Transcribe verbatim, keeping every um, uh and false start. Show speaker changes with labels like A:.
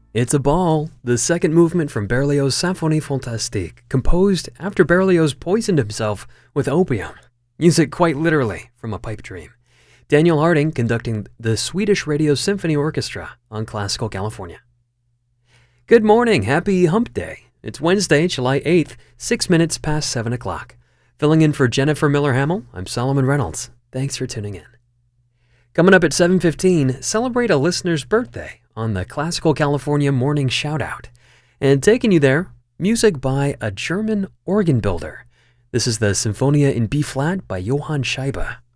A: It's a Ball, the second movement from Berlioz' Symphonie Fantastique, composed after Berlioz poisoned himself with opium. Music quite literally from a pipe dream. Daniel Harding conducting the Swedish Radio Symphony Orchestra on Classical California. Good morning, happy hump day. It's Wednesday, July eighth, six minutes past seven o'clock. Filling in for Jennifer Miller-Hamill, I'm Solomon Reynolds. Thanks for tuning in. Coming up at seven fifteen, celebrate a listener's birthday on the Classical California Morning Shoutout. And taking you there, music by a German organ builder. This is the Symphonia in B-flat by Johann Scheibe.